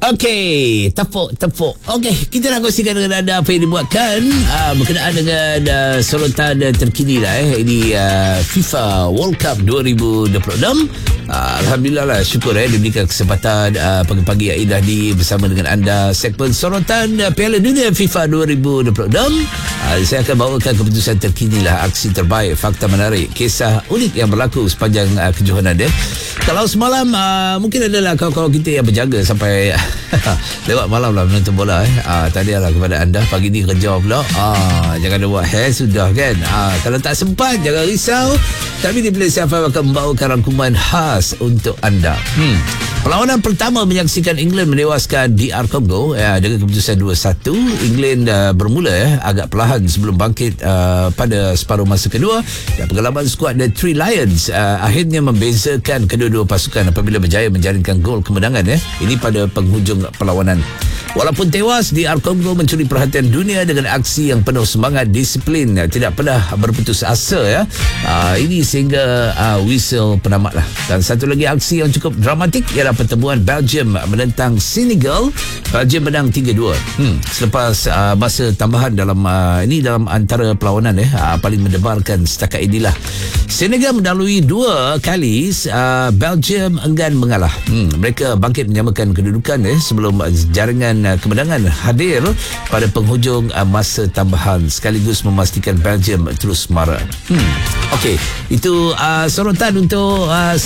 Okey, tepuk. Okey, kita nak kongsikan dengan anda apa yang dibuatkan berkenaan dengan sorotan terkini lah. Ini FIFA World Cup 2026. Alhamdulillah lah, syukur diberikan kesempatan pagi-pagi yang indah ni bersama dengan anda segmen sorotan Piala Dunia FIFA 2026. Saya akan bawakan keputusan terkini lah, aksi terbaik, fakta menarik, kisah unik yang berlaku sepanjang kejohanan dia. Kalau semalam mungkin adalah kawan-kawan kita yang berjaga sampai lewat malam lah menonton bola. Tahniah lah kepada anda. Pagi ni kerja pula. Jangan ada buat hair sudah kan. Kalau tak sempat, jangan risau. Kami di Malaysia FM akan membawakan rangkuman khas untuk anda. Perlawanan pertama menyaksikan England menewaskan DR Congo dengan keputusan 2-1. England bermula agak perlahan sebelum bangkit pada separuh masa kedua, dan pengalaman skuad The Three Lions akhirnya membezakan kedua-dua pasukan apabila berjaya menjaringkan gol kemenangan ini pada penghujung perlawanan. Walaupun tewas, DR Congo mencuri perhatian dunia dengan aksi yang penuh semangat, disiplin, tidak pernah berputus asa ini sehingga whistle penamat lah. Dan satu lagi aksi yang cukup dramatik ialah pertemuan Belgium menentang Senegal. Belgium menang 3-2 selepas masa tambahan dalam antara perlawanan paling mendebarkan setakat inilah. Senegal mendahului 2 kali, Belgium enggan mengalah. Mereka bangkit menyamakan kedudukan sebelum jaringan kemenangan hadir pada penghujung masa tambahan sekaligus memastikan Belgium terus mara. Okey, itu sorotan untuk 1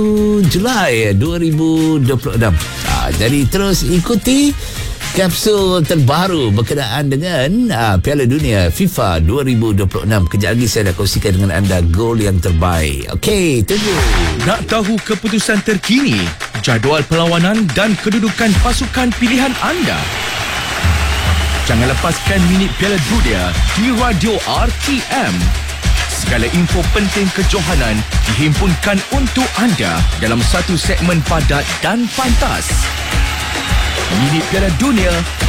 Julai 2026. Jadi terus ikuti kapsul terbaru berkenaan dengan Piala Dunia FIFA 2026. Kejap lagi saya nak kongsikan dengan anda gol yang terbaik. Okey, tunggu. Nak tahu keputusan terkini, jadual perlawanan dan kedudukan pasukan pilihan anda? Jangan lepaskan minit Piala Dunia di Radio RTM. Segala info penting kejohanan dihimpunkan untuk anda dalam satu segmen padat dan pantas. Minit Piala Dunia